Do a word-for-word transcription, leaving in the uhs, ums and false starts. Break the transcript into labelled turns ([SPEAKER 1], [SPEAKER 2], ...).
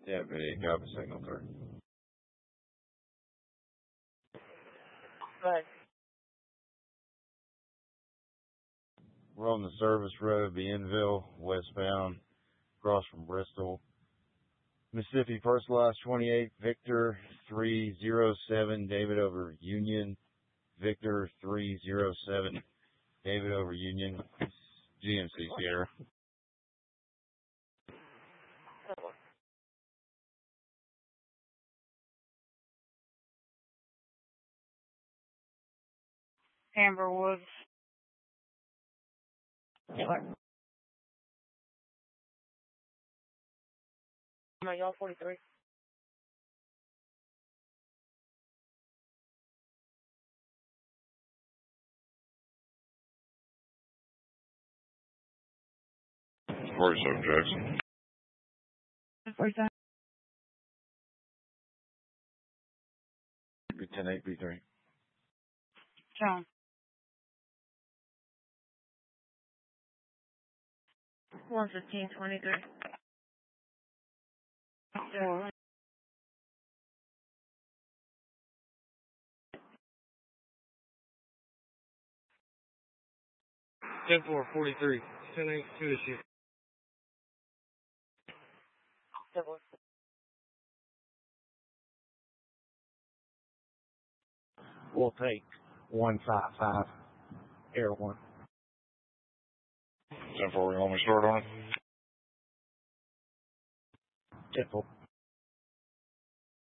[SPEAKER 1] Deputy, copy signal three.
[SPEAKER 2] Right.
[SPEAKER 1] We're on the service road, Bienville, westbound, across from Bristol. Mississippi, personalized twenty-eight, Victor three zero seven, David over Union. Victor three zero seven, David over Union. G M C Sierra.
[SPEAKER 2] Amber Woods. No, y'all forty-three.
[SPEAKER 1] forty-seven Jackson.
[SPEAKER 2] forty-seven.
[SPEAKER 1] B ten eight B three.
[SPEAKER 2] John. one fifteen twenty-three. Four. ten four forty-three. ten eight two issue. ten four.
[SPEAKER 3] We'll take one five five, Air one.
[SPEAKER 1] ten four, you want me to start on it?
[SPEAKER 3] ten four.